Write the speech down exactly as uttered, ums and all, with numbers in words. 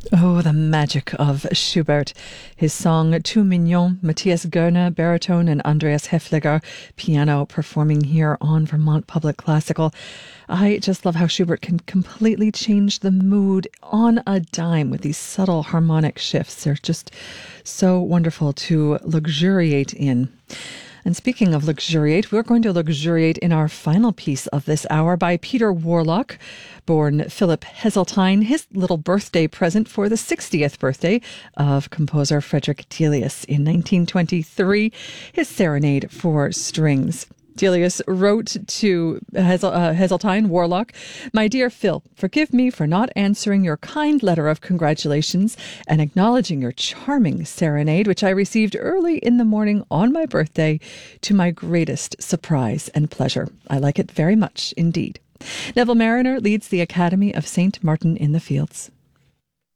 Oh, the magic of Schubert. His song Tout Mignon, Matthias Goerner, baritone, and Andreas Hefliger, piano, performing here on Vermont Public Classical. I just love how Schubert can completely change the mood on a dime with these subtle harmonic shifts. They're just so wonderful to luxuriate in. And speaking of luxuriate, we're going to luxuriate in our final piece of this hour by Peter Warlock, born Philip Heseltine, his little birthday present for the sixtieth birthday of composer Frederick Delius in nineteen twenty-three, his Serenade for Strings. Delius wrote to Hesel, uh, Heseltine, Warlock, "My dear Phil, forgive me for not answering your kind letter of congratulations and acknowledging your charming serenade, which I received early in the morning on my birthday, to my greatest surprise and pleasure. I like it very much indeed." Neville Marriner leads the Academy of Saint Martin in the Fields.